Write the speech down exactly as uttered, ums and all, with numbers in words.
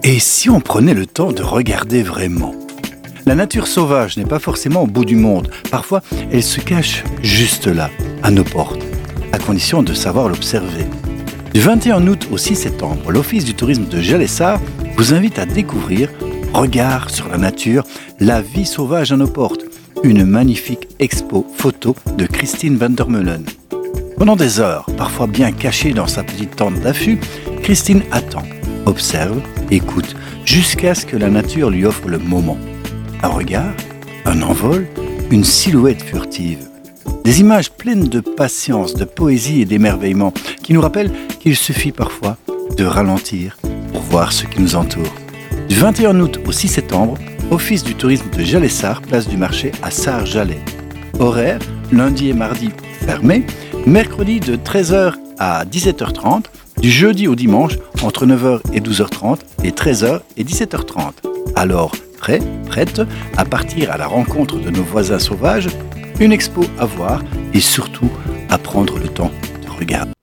Et si on prenait le temps de regarder vraiment ? La nature sauvage n'est pas forcément au bout du monde. Parfois, elle se cache juste là, à nos portes, à condition de savoir l'observer. Du vingt et un août au six septembre, l'Office du tourisme de Jalessard vous invite à découvrir Regard sur la nature, la vie sauvage à nos portes, une magnifique expo photo de Christine van der Meulen. Pendant des heures, parfois bien cachée dans sa petite tente d'affût, Christine attend, observe, écoute, jusqu'à ce que la nature lui offre le moment. Un regard, un envol, une silhouette furtive. Des images pleines de patience, de poésie et d'émerveillement qui nous rappellent qu'il suffit parfois de ralentir pour voir ce qui nous entoure. Du vingt et un août au six septembre, Office du tourisme de Jalessard, place du marché à Sarre-Jalais. Horaire, lundi et mardi fermé, mercredi de treize heures à dix-sept heures trente, du jeudi au dimanche entre neuf heures et douze heures trente et treize heures et dix-sept heures trente. Alors, prêt, prête à partir à la rencontre de nos voisins sauvages, une expo à voir et surtout à prendre le temps de regarder.